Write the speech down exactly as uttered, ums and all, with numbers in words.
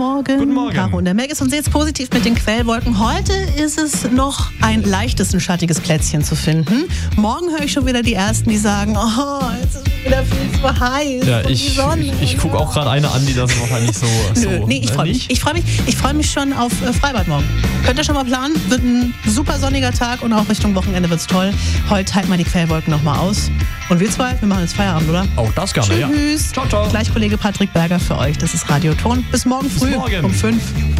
Morgen. Guten Morgen. Caro und der Meg ist und seht's positiv mit den Quellwolken. Heute ist es noch ein leichtes, ein schattiges Plätzchen zu finden. Morgen höre ich schon wieder die Ersten, die sagen, oh, jetzt ist es wieder viel zu heiß. Ja, und die ich, Sonne. ich, ich gucke auch gerade eine an, die das wahrscheinlich so... so Nö, nee, ich ne, freue mich. nicht? Ich freue mich, ich freu mich schon auf äh, Freibad morgen. Könnt ihr schon mal planen? Wird ein super sonniger Tag und auch Richtung Wochenende wird's toll. Heute halten wir die Quellwolken nochmal aus. Und wir zwei, wir machen jetzt Feierabend, oder? Auch das gerne, ja. Tschüss. Ciao, ciao. Gleich Kollege Patrick Berger für euch. Das ist Radio Ton. Bis morgen früh morgen. um fünf.